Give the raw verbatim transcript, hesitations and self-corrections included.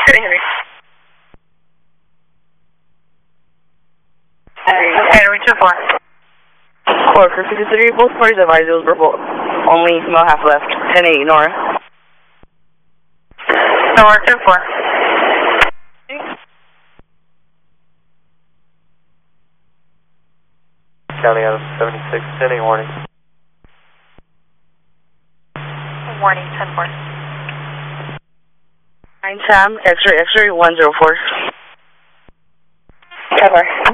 Henry. Henry two four. four for fifty-three, both parties advised it was purple. Only female half left. ten eight, Nora. Nora two four. County out of seventy-six, ten eight warning. Warning, ten four. nine Sam, X-ray, X-ray one zero four. Cover.